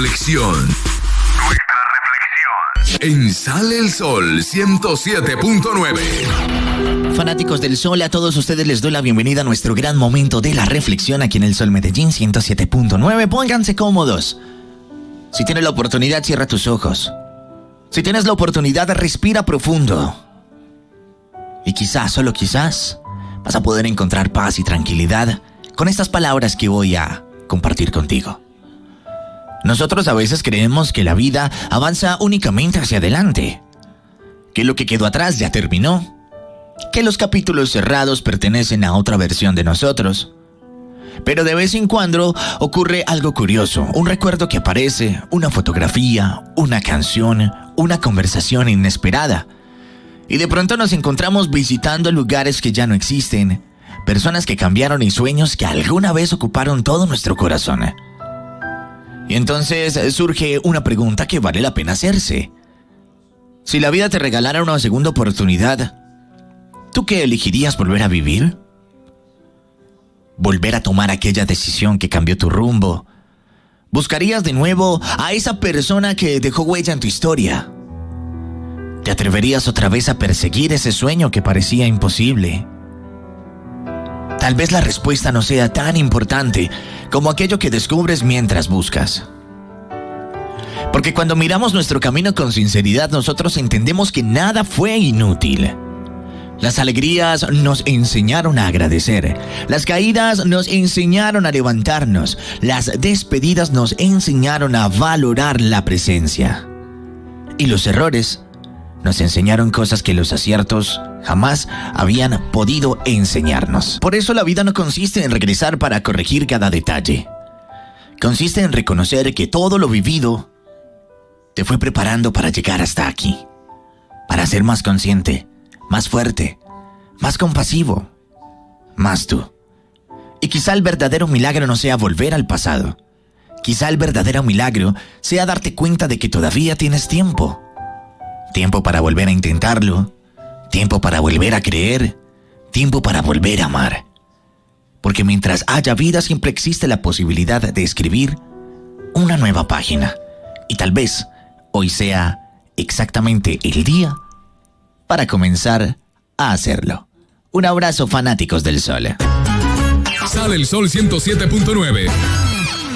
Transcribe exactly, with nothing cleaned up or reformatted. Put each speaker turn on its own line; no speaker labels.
reflexión. Nuestra reflexión. En Sale el Sol ciento siete punto nueve.
Fanáticos del Sol, a todos ustedes les doy la bienvenida a nuestro gran momento de la reflexión aquí en el Sol Medellín ciento siete punto nueve. Pónganse cómodos. Si tienes la oportunidad, cierra tus ojos. Si tienes la oportunidad, respira profundo. Y quizás, solo quizás, vas a poder encontrar paz y tranquilidad con estas palabras que voy a compartir contigo. Nosotros a veces creemos que la vida avanza únicamente hacia adelante, que lo que quedó atrás ya terminó, que los capítulos cerrados pertenecen a otra versión de nosotros. Pero de vez en cuando ocurre algo curioso, un recuerdo que aparece, una fotografía, una canción, una conversación inesperada. Y de pronto nos encontramos visitando lugares que ya no existen, personas que cambiaron y sueños que alguna vez ocuparon todo nuestro corazón. Y entonces surge una pregunta que vale la pena hacerse. Si la vida te regalara una segunda oportunidad, ¿tú qué elegirías volver a vivir? ¿Volver a tomar aquella decisión que cambió tu rumbo? ¿Buscarías de nuevo a esa persona que dejó huella en tu historia? ¿Te atreverías otra vez a perseguir ese sueño que parecía imposible? Tal vez la respuesta no sea tan importante como aquello que descubres mientras buscas. Porque cuando miramos nuestro camino con sinceridad, nosotros entendemos que nada fue inútil. Las alegrías nos enseñaron a agradecer. Las caídas nos enseñaron a levantarnos. Las despedidas nos enseñaron a valorar la presencia. Y los errores nos enseñaron cosas que los aciertos jamás habían podido enseñarnos. Por eso la vida no consiste en regresar para corregir cada detalle. Consiste en reconocer que todo lo vivido te fue preparando para llegar hasta aquí. Para ser más consciente, más fuerte, más compasivo, más tú. Y quizá el verdadero milagro no sea volver al pasado. Quizá el verdadero milagro sea darte cuenta de que todavía tienes tiempo. Tiempo para volver a intentarlo, tiempo para volver a creer, tiempo para volver a amar. Porque mientras haya vida siempre existe la posibilidad de escribir una nueva página. Y tal vez hoy sea exactamente el día para comenzar a hacerlo. Un abrazo, fanáticos del Sol.
Sale el Sol ciento siete punto nueve.